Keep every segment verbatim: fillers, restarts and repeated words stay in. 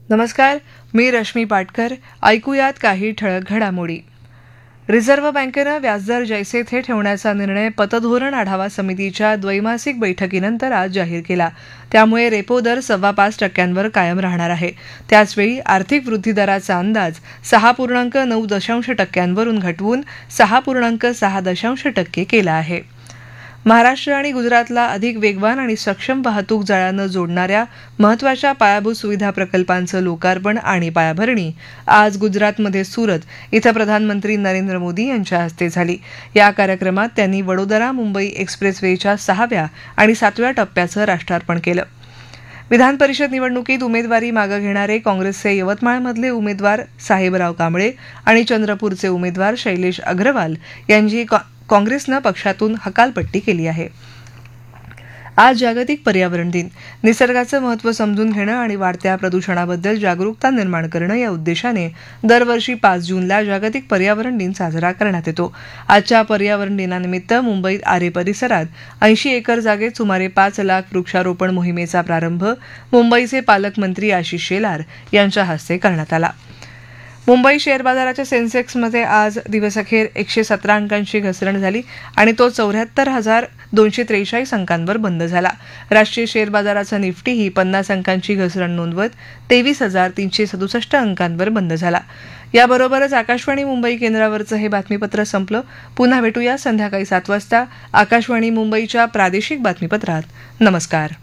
नमस्कार, मी रश्मी पाटकर. ऐकूयात काही ठळक घडामोडी. रिझर्व्ह बँकेनं व्याजदर जैसे थे ठेवण्याचा निर्णय पतधोरण आढावा समितीच्या द्वैमासिक बैठकीनंतर आज जाहीर केला. त्यामुळे रेपो दर सव्वा पाच टक्क्यांवर कायम राहणार आहे. त्याचवेळी आर्थिक वृद्धी दराचा अंदाज सहा पूर्णांक नऊ दशांश टक्क्यांवरून घटवून सहा पूर्णांक सहा दशांश टक्के केला आहे. महाराष्ट्र आणि गुजरातला अधिक वेगवान आणि सक्षम वाहतूक जाळ्यानं जोडणाऱ्या महत्त्वाच्या पायाभूत सुविधा प्रकल्पांचं लोकार्पण आणि पायाभरणी आज गुजरातमध्ये सुरत इथं प्रधानमंत्री नरेंद्र मोदी यांच्या हस्ते झाली. या कार्यक्रमात त्यांनी वडोदरा मुंबई एक्सप्रेसवेच्या सहाव्या आणि सातव्या टप्प्याचं राष्ट्रार्पण केलं. विधान परिषद निवडणुकीत उमेदवारी मागे घेणारे काँग्रेसचे यवतमाळमधले उमेदवार साहेबराव कांबळे आणि चंद्रपूरचे उमेदवार शैलेश अग्रवाल यांची काँग्रेसनं पक्षातून हकालपट्टी केली आहे. आज जागतिक पर्यावरण दिन. निसर्गाचं महत्त्व समजून घेणं आणि वाढत्या प्रदूषणाबद्दल जागरूकता निर्माण करणं या उद्देशाने दरवर्षी पाच जूनला जागतिक पर्यावरण दिन साजरा करण्यात येतो. आजच्या पर्यावरण दिनानिमित्त मुंबईत आरे परिसरात ऐंशी एकर जागेत सुमारे पाच लाख वृक्षारोपण मोहिमेचा प्रारंभ मुंबईचे पालकमंत्री आशिष शेलार यांच्या हस्ते करण्यात आला. मुंबई शेअर बाजाराच्या सेन्सेक्समध्ये आज दिवसअखेर एकशे सतरा अंकांची घसरण झाली आणि तो चौऱ्याहत्तर हजार दोनशे त्रेचाळीस अंकांवर बंद झाला. राष्ट्रीय शेअर बाजाराचा निफ्टीही पन्नास अंकांची घसरण नोंदवत तेवीस हजार तीनशे सदुसष्ट अंकांवर बंद झाला. याबरोबरच आकाशवाणी मुंबई केंद्रावरचं हे बातमीपत्र संपलं. पुन्हा भेटूया संध्याकाळी सात वाजता आकाशवाणी मुंबईच्या प्रादेशिक बातमीपत्रात. नमस्कार.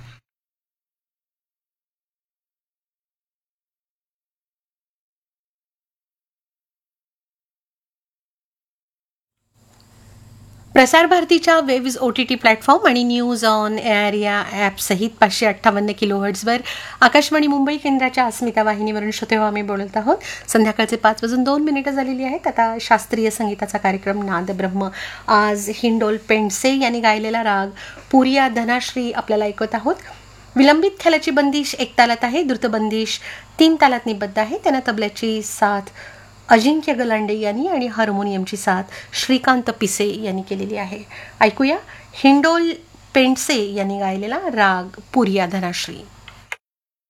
प्रसार भारतीच्या waves O T T platform आणि न्यूज ऑन एअर या ॲपसहित पाचशे अठ्ठावन्न किलो हर्ट्झवर आकाशवाणी मुंबई केंद्राच्या अस्मिता वाहिनीवरून श्रोते आम्ही बोलत आहोत. संध्याकाळचे पाच वाजून दोन मिनिटं झालेली आहेत. आता शास्त्रीय संगीताचा कार्यक्रम नादब्रह्म. आज हिंडोल पेंडसे यांनी गायलेला राग पुरिया धनाश्री आपल्याला ऐकत आहोत. विलंबित ख्यालाची बंदिश एक तालात आहे, द्रुतबंदिश तीन तालात निबद्ध आहे. त्यांना तबल्याची साथ अजिंक्य गलांडे यांनी आणि हार्मोनियमची साथ श्रीकांत पिसे यांनी केलेली आहे. ऐकूया हिंडोल पेंडसे यांनी गायलेला राग पुरिया धनाश्री.